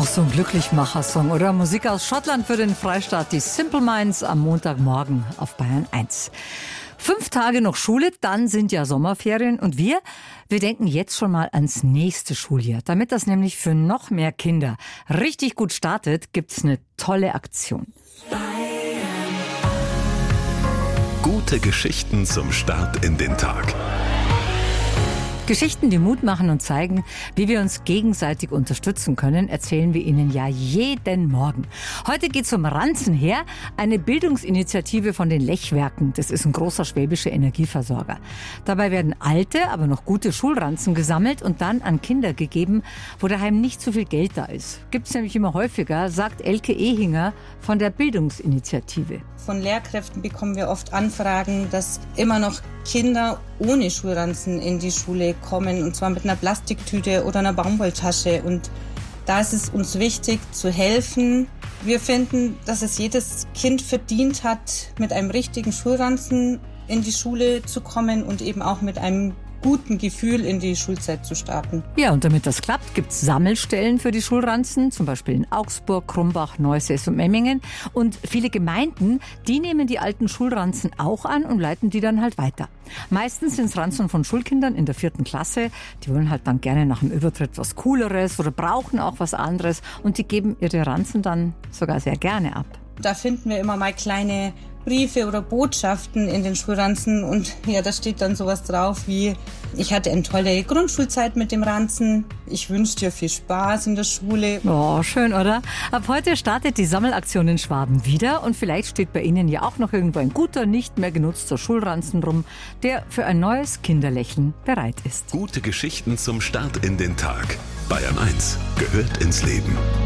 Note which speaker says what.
Speaker 1: So ein Glücklichmacher-Song, oder? Musik aus Schottland für den Freistaat, die Simple Minds am Montagmorgen auf Bayern 1. 5 Tage noch Schule, dann sind ja Sommerferien und wir denken jetzt schon mal ans nächste Schuljahr. Damit das nämlich für noch mehr Kinder richtig gut startet, gibt's eine tolle Aktion.
Speaker 2: Gute Geschichten zum Start in den Tag.
Speaker 1: Geschichten, die Mut machen und zeigen, wie wir uns gegenseitig unterstützen können, erzählen wir Ihnen ja jeden Morgen. Heute geht's um Ranzen her, eine Bildungsinitiative von den Lechwerken. Das ist ein großer schwäbischer Energieversorger. Dabei werden alte, aber noch gute Schulranzen gesammelt und dann an Kinder gegeben, wo daheim nicht so viel Geld da ist. Gibt's nämlich immer häufiger, sagt Elke Ehinger von der Bildungsinitiative.
Speaker 3: Von Lehrkräften bekommen wir oft Anfragen, dass immer noch Kinder ohne Schulranzen in die Schule kommen, und zwar mit einer Plastiktüte oder einer Baumwolltasche. Und da ist es uns wichtig zu helfen. Wir finden, dass es jedes Kind verdient hat, mit einem richtigen Schulranzen in die Schule zu kommen und eben auch mit einem guten Gefühl in die Schulzeit zu starten.
Speaker 1: Ja, und damit das klappt, gibt es Sammelstellen für die Schulranzen, zum Beispiel in Augsburg, Krumbach, Neusäß und Memmingen. Und viele Gemeinden, die nehmen die alten Schulranzen auch an und leiten die dann halt weiter. Meistens sind es Ranzen von Schulkindern in der 4. Klasse. Die wollen halt dann gerne nach dem Übertritt was Cooleres oder brauchen auch was anderes. Und die geben ihre Ranzen dann sogar sehr gerne ab.
Speaker 3: Da finden wir immer mal kleine Briefe oder Botschaften in den Schulranzen, und ja, da steht dann sowas drauf wie: Ich hatte eine tolle Grundschulzeit mit dem Ranzen, ich wünsche dir viel Spaß in der Schule.
Speaker 1: Oh, schön, oder? Ab heute startet die Sammelaktion in Schwaben wieder und vielleicht steht bei Ihnen ja auch noch irgendwo ein guter, nicht mehr genutzter Schulranzen rum, der für ein neues Kinderlächeln bereit ist.
Speaker 2: Gute Geschichten zum Start in den Tag. Bayern 1 gehört ins Leben.